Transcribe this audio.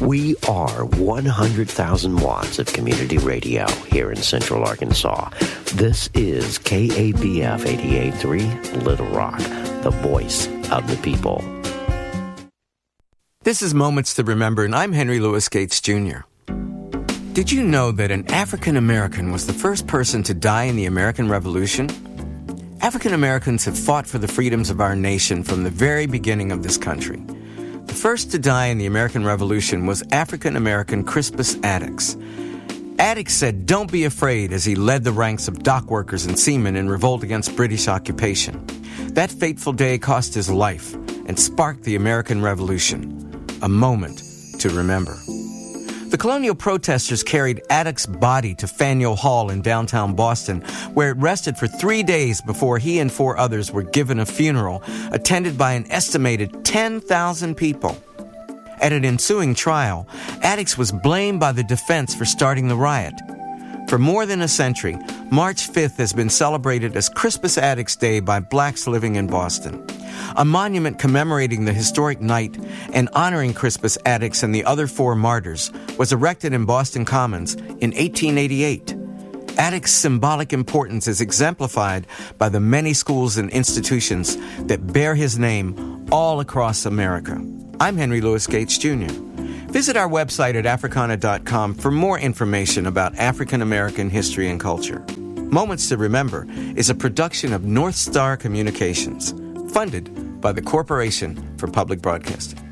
We are 100,000 watts of community radio here in Central Arkansas. This is KABF 88.3 Little Rock, the voice of the people. This is Moments to Remember, and I'm Henry Louis Gates, Jr. Did you know that an African American was the first person to die in the American Revolution? African Americans have fought for the freedoms of our nation from the very beginning of this country. The first to die in the American Revolution was African American Crispus Attucks. Attucks said, "Don't be afraid," as he led the ranks of dock workers and seamen in revolt against British occupation. That fateful day cost his life and sparked the American Revolution. A moment to remember. The colonial protesters carried Attucks' body to Faneuil Hall in downtown Boston, where it rested for 3 days before he and 4 others were given a funeral attended by an estimated 10,000 people. At an ensuing trial, Attucks was blamed by the defense for starting the riot. For more than a century, March 5th has been celebrated as Crispus Attucks Day by blacks living in Boston. A monument commemorating the historic night and honoring Crispus Attucks and the other 4 martyrs was erected in Boston Commons in 1888. Attucks' symbolic importance is exemplified by the many schools and institutions that bear his name all across America. I'm Henry Louis Gates, Jr. Visit our website at Africana.com for more information about African American history and culture. Moments to Remember is a production of North Star Communications, funded by the Corporation for Public Broadcasting.